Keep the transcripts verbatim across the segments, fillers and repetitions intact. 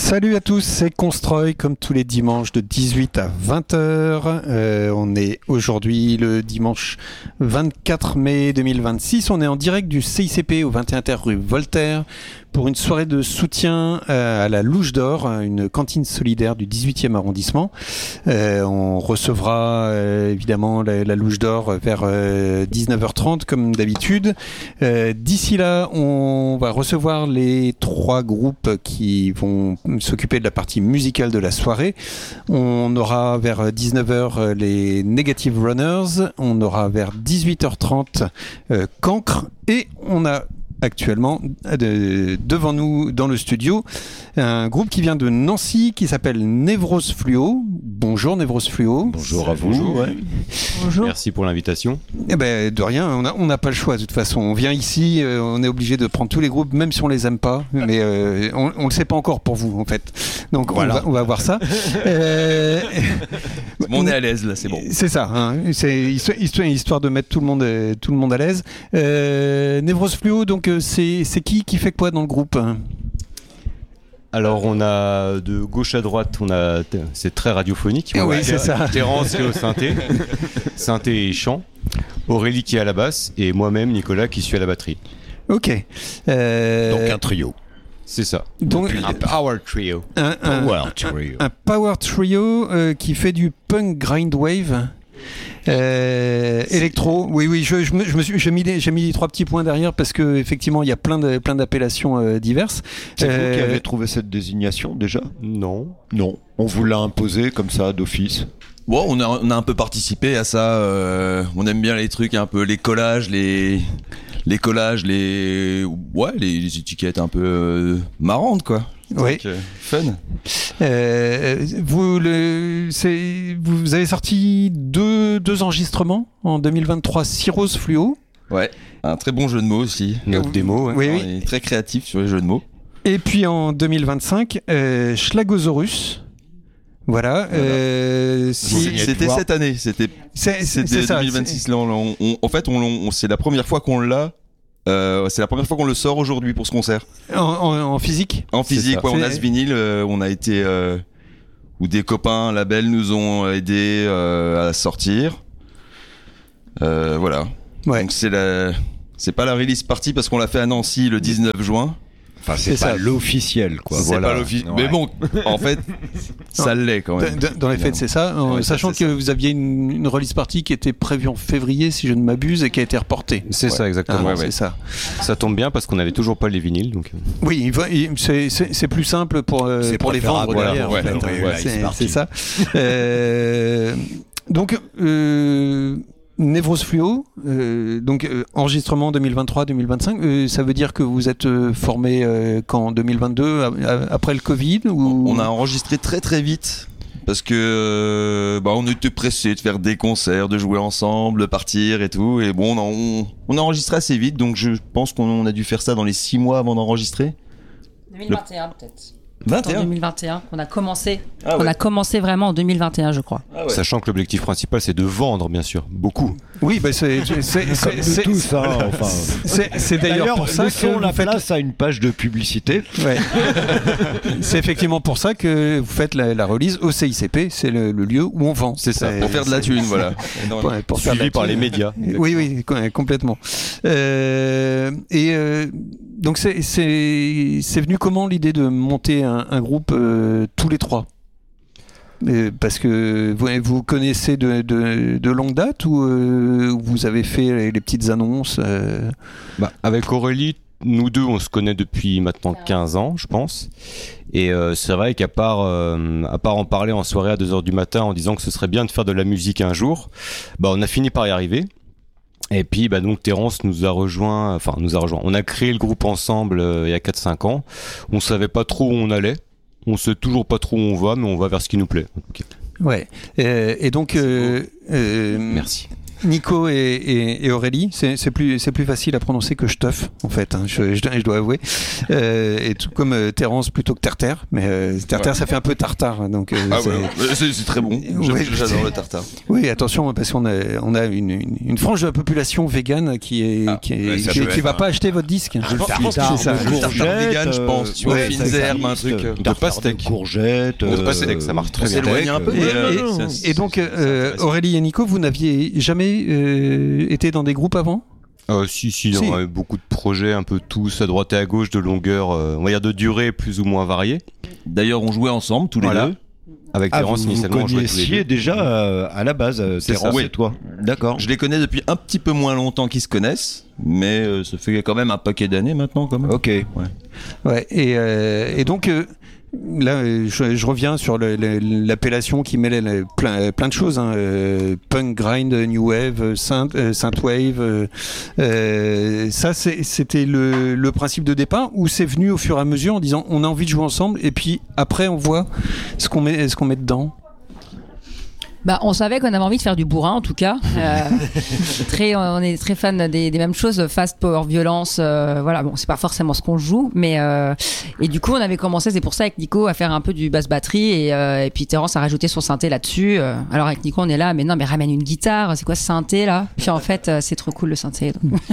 Salut à tous, c'est Constroy comme tous les dimanches de dix-huit à vingt heures. Euh, on est aujourd'hui le dimanche vingt-quatre mai deux mille vingt-six. On est en direct du C I C P au vingt et un terre rue Voltaire pour une soirée de soutien à la Louche d'Or, une cantine solidaire du dix-huitième arrondissement. Euh, on recevra euh, évidemment la, la Louche d'Or vers euh, dix-neuf heures trente comme d'habitude. Euh, d'ici là, on va recevoir les trois groupes qui vont s'occuper de la partie musicale de la soirée. On aura vers dix-neuf heures les Negative Runners, on aura vers dix-huit heures trente euh, Cancre, et on a actuellement de, devant nous dans le studio un groupe qui vient de Nancy qui s'appelle Névrose Fluo. Bonjour Névrose Fluo. Bonjour à vous. Bonjour. Ouais. Bonjour. Merci pour l'invitation. Eh ben, de rien, on n'a on n'a pas le choix de toute façon. On vient ici, euh, on est obligé de prendre tous les groupes, même si on les aime pas, mais euh, on ne le sait pas encore pour vous en fait. Donc voilà. on, va, on va voir ça. euh, on est à l'aise là, c'est bon. C'est ça, hein, c'est histoire, histoire de mettre tout le monde, tout le monde à l'aise. Euh, Névrose Fluo, donc c'est, c'est qui qui fait quoi dans le groupe ? Alors on a de gauche à droite, on a c'est très radiophonique. Ah oui, c'est ça. Terence qui est au synthé, synthé et chant. Aurélie qui est à la basse et moi-même Nicolas qui suis à la batterie. Ok. Euh... Donc un trio. C'est ça. Donc un power trio. Un, un power trio. Un, un power trio euh, qui fait du punk grind wave. Euh, électro, oui, oui, je, je me, je me suis, j'ai mis, les, j'ai mis les trois petits points derrière parce que effectivement, il y a plein de, plein d'appellations euh, diverses. C'est euh, vous qui avez trouvé cette désignation déjà ? Non, non. On vous l'a imposé comme ça d'office. Bon, on a, on a un peu participé à ça. Euh, on aime bien les trucs un peu, les collages, les, les collages, les, ouais, les, les étiquettes un peu euh, marrantes, quoi. Oui. Donc, euh, fun. Euh, vous, le, c'est, vous avez sorti deux, deux enregistrements en deux mille vingt-trois, Cirrhose Fluo. Ouais, un très bon jeu de mots aussi. Notre démo. Ouais. Oui, oui. On est très créatif sur les jeux de mots. Et puis en deux mille vingt-cinq, euh, Schlagosaurus. Voilà. voilà. Euh, si... C'était cette année. C'était, c'est, c'était c'est ça, deux mille vingt-six. Là, on, on, en fait, on, on, c'est la première fois qu'on l'a. Euh, c'est la première fois qu'on le sort aujourd'hui pour ce concert. En, en, en physique En physique, ouais, on a ce vinyle, euh, on a été... Euh, où des copains labels nous ont aidés euh, à sortir. Euh, voilà. Ouais. Donc c'est, la, c'est pas la release party parce qu'on l'a fait à Nancy le dix-neuf juin. Enfin, c'est, c'est pas ça. L'officiel, quoi. C'est voilà. pas l'officiel. Ouais. Mais bon, en fait, ça l'est quand même. Dans, dans les faits, c'est ça. En, ouais, sachant c'est que ça. Vous aviez une, une release party qui était prévue en février, si je ne m'abuse, et qui a été reportée. C'est ouais. ça, exactement. Ah, ouais, c'est ouais. ça. Ça tombe bien parce qu'on n'avait toujours pas les vinyles. Donc... Oui, c'est, c'est, c'est plus simple pour, euh, c'est pour les vendre voilà, derrière. Ouais, en fait. ouais, ouais, c'est, c'est ça. euh, donc... Euh, Névrose Fluo, euh, donc euh, enregistrement deux mille vingt-trois deux mille vingt-cinq, euh, ça veut dire que vous êtes euh, formé euh, quand deux mille vingt-deux, à, à, après le Covid ou... On a enregistré très très vite parce que euh, bah, on était pressés de faire des concerts, de jouer ensemble, de partir et tout, et bon, on, on a enregistré assez vite, donc je pense qu'on a dû faire ça dans les six mois avant d'enregistrer. deux mille vingt et un le... peut-être. vingt et un En deux mille vingt et un, qu'on a commencé, ah ouais. on a commencé vraiment en deux mille vingt et un, je crois. Ah ouais. Sachant que l'objectif principal, c'est de vendre, bien sûr, beaucoup. Oui, bah c'est c'est c'est, c'est, c'est tout ça. Enfin, c'est, c'est d'ailleurs, d'ailleurs pour ça que vous la faites place à une page de publicité. Ouais. C'est effectivement pour ça que vous faites la, la release au C I C P. C'est le, le lieu où on vend. C'est ça. C'est, pour faire de la thune, voilà. Pour, pour Suivi faire par les médias. Oui, oui, complètement. Euh, et euh, donc c'est c'est c'est venu comment l'idée de monter un, un groupe euh, tous les trois? Euh, parce que vous, vous connaissez de, de, de longue date ou euh, vous avez fait les, les petites annonces euh... bah, avec Aurélie, nous deux, on se connaît depuis maintenant quinze ans, je pense. Et euh, c'est vrai qu'à part, euh, à part en parler en soirée à deux heures du matin en disant que ce serait bien de faire de la musique un jour, bah, on a fini par y arriver. Et puis bah donc Terence nous a rejoint, enfin nous a rejoint. On a créé le groupe ensemble euh, il y a quatre cinq ans. On savait pas trop où on allait. On sait toujours pas trop où on va, mais on va vers ce qui nous plaît. Okay. Ouais. Euh, et donc, euh, euh, merci. Nico et, et, et Aurélie, c'est, c'est, plus, c'est plus facile à prononcer que Stuff, en fait, hein, je, je, je dois avouer. Euh, et tout comme euh, Terence plutôt que Terre-Terre, mais euh, Terre-Terre, ouais. ça fait un peu tartare. Donc, euh, ah c'est... Ouais, c'est, c'est très bon, ouais, j'adore le tartare. Oui, attention, parce qu'on a, on a une, une, une frange de la population végane qui est, ah, qui, est, ouais, qui, qui va un... pas acheter votre disque. Je le tartare, c'est ça. Le tartare vegan, je pense, tu vois, ouais, fines herbes, un truc de pastèque. Courgettes, de pastèque, ça marche très bien. On s'éloigne un peu. Et donc, Aurélie et Nico, vous n'aviez jamais euh, été dans des groupes avant ? Euh, si, si, si. On a eu beaucoup de projets, un peu tous, à droite et à gauche, de longueur, euh, on va dire de durée plus ou moins variée. D'ailleurs, on jouait ensemble, tous les voilà. deux. Avec ah, Terence, vous initialement, vous connaissiez déjà euh, à la base, Terence oui. et toi. D'accord. Je les connais depuis un petit peu moins longtemps qu'ils se connaissent, mais euh, ça fait quand même un paquet d'années maintenant, quand même. Ok. Ouais. Ouais. Et, euh, et donc. Euh... Là, je, je reviens sur le, le, l'appellation qui mêlait le, plein, plein de choses, hein, euh, punk, grind, new wave, synth, euh, synthwave. Euh, euh, ça, c'est, c'était le, le principe de départ, ou c'est venu au fur et à mesure en disant on a envie de jouer ensemble, et puis après on voit ce qu'on met, ce qu'on met dedans. Bah, on savait qu'on avait envie de faire du bourrin, en tout cas. Euh, très, on est très fan des, des mêmes choses, fast power, violence. Euh, voilà, bon, c'est pas forcément ce qu'on joue, mais euh, et du coup, on avait commencé, c'est pour ça avec Nico, à faire un peu du basse batterie, et, euh, et puis Terence a rajouté son synthé là-dessus. Euh, alors avec Nico, on est là, mais non, mais ramène une guitare. C'est quoi ce synthé là ? Puis en fait, euh, c'est trop cool le synthé.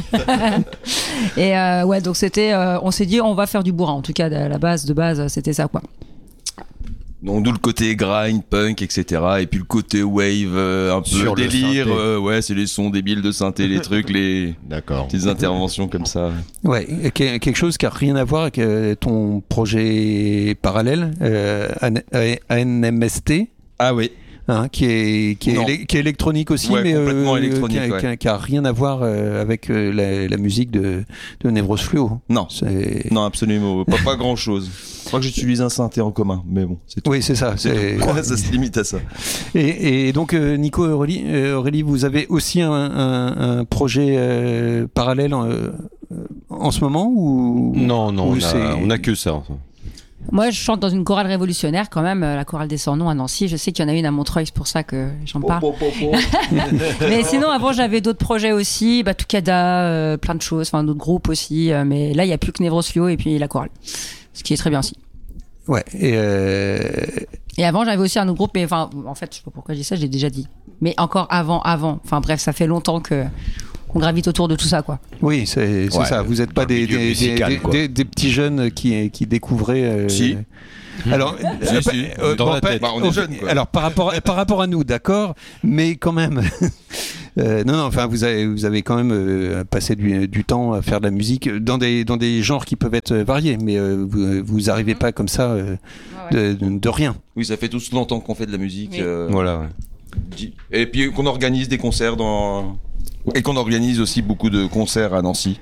et euh, ouais, donc c'était, euh, on s'est dit, on va faire du bourrin. En tout cas, à la base, de base, c'était ça, quoi. Donc d'où le côté grind, punk, et cetera. Et puis le côté wave, euh, un peu sur délire. Euh, ouais, c'est les sons débiles de synthé, les trucs, les D'accord. petites interventions comme ça. Ouais, quelque chose qui a rien à voir avec euh, ton projet parallèle, euh, A N M S T. Ah oui. Hein, qui est qui est, élé- qui est électronique aussi, ouais, mais complètement euh, électronique, qui, a, ouais. qui, a, qui a rien à voir euh, avec euh, la, la musique de, de Nevros Fluo. Non, c'est... non, absolument pas, pas grand chose. Je crois que j'utilise un synthé en commun, mais bon, c'est tout. Oui, c'est ça. C'est c'est... ça se limite à ça. Et, et donc euh, Nico et Aurélie, euh, Aurélie, vous avez aussi un, un, un projet euh, parallèle en, euh, en ce moment ou Non, non, ou on, a, on a que ça. Enfin. Moi, je chante dans une chorale révolutionnaire quand même, la chorale des Sans Noms à Nancy. Je sais qu'il y en a une à Montreuil, c'est pour ça que j'en parle. Oh, oh, oh, oh. Mais sinon, avant, j'avais d'autres projets aussi, bah, Tukada, euh, plein de choses, enfin d'autres groupes aussi. Euh, mais là, il n'y a plus que Nevros Fluo et puis la chorale, ce qui est très bien aussi. Ouais. Et, euh... et avant, j'avais aussi un autre groupe, mais enfin, en fait, je sais pas pourquoi je dis ça, je l'ai déjà dit. Mais encore avant, avant. Enfin bref, ça fait longtemps que. On gravite autour de tout ça, quoi. Oui, c'est, c'est ouais, ça. Vous n'êtes pas des, des, musical, des, des, des petits jeunes qui, qui découvraient. Euh... Si. Alors, si, si. Euh, dans bon, la tête. Bah, on est jeunes, quoi. Alors, par rapport, par rapport à nous, d'accord, mais quand même. euh, non, non. Enfin, vous avez, vous avez quand même euh, passé du, du temps à faire de la musique dans des, dans des genres qui peuvent être variés, mais euh, vous, vous arrivez pas comme ça euh, ouais, ouais. De, de rien. Oui, ça fait tous longtemps qu'on fait de la musique. Oui. Euh, voilà. Ouais. Et puis qu'on organise des concerts dans. Et qu'on organise aussi beaucoup de concerts à Nancy.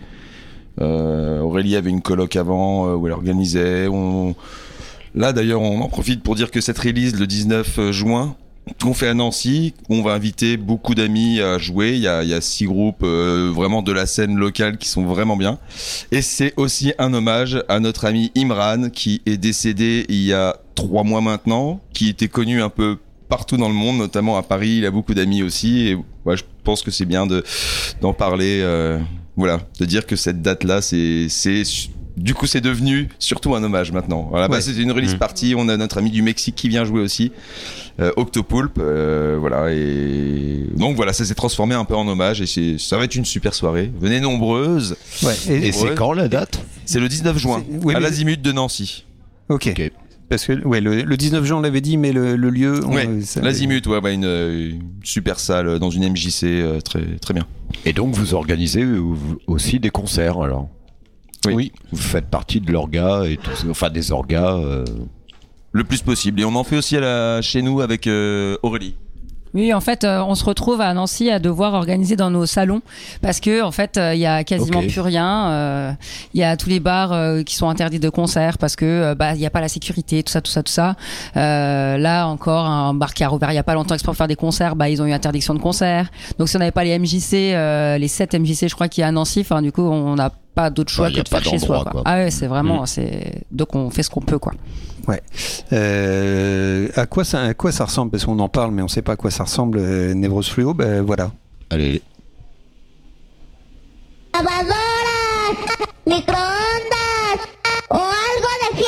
Euh, Aurélie avait une coloc avant euh, où elle organisait. On... Là d'ailleurs, on en profite pour dire que cette release le dix-neuf juin, qu'on fait à Nancy, on va inviter beaucoup d'amis à jouer. Il y a, il y a six groupes euh, vraiment de la scène locale qui sont vraiment bien. Et c'est aussi un hommage à notre ami Imran qui est décédé il y a trois mois maintenant, qui était connu un peu partout dans le monde, notamment à Paris. Il a beaucoup d'amis aussi. Et ouais, je pense que c'est bien de, d'en parler. Euh, voilà, de dire que cette date-là, c'est, c'est, du coup, c'est devenu surtout un hommage maintenant. Voilà, ouais. Bah, c'était une release mmh. party. On a notre ami du Mexique qui vient jouer aussi, euh, Octopulp. Euh, voilà, et donc voilà, ça s'est transformé un peu en hommage. Et c'est, ça va être une super soirée. Venez nombreuses. Ouais. Et, et c'est quand la date ? C'est le dix-neuf juin, oui, à mais... l'Azimut de Nancy. Ok. okay. Parce que ouais, le, le dix-neuf juin on l'avait dit, mais le, le lieu. On, ouais, ça, l'Azimut, ouais, ouais, une, une super salle dans une M J C, euh, très très bien. Et donc vous organisez aussi des concerts alors ? Oui. oui. Vous faites partie de l'orga et tout, enfin des orgas. Euh... Le plus possible. Et on en fait aussi à la, chez nous avec euh, Aurélie. Oui, en fait, euh, on se retrouve à Nancy à devoir organiser dans nos salons parce que en fait, il euh, y a quasiment okay. plus rien. Il euh, y a tous les bars euh, qui sont interdits de concert parce que euh, bah il y a pas la sécurité, tout ça, tout ça, tout ça. Euh, là encore, un bar qui a rouvert il y a pas longtemps pour faire des concerts, bah ils ont eu interdiction de concert. Donc si on n'avait pas les M J C, euh, les sept M J C, je crois qu'il y a à Nancy. Enfin, du coup, on n'a pas d'autre choix ouais, que de faire chez soi. Quoi. Quoi. Ah ouais, c'est vraiment, mmh. c'est donc on fait ce qu'on peut, quoi. Ouais. Euh, à quoi ça, à quoi ça ressemble ? Parce qu'on en parle, mais on ne sait pas à quoi ça ressemble. Euh, Nevros Fluo, ben voilà. Allez. Grabadora, micro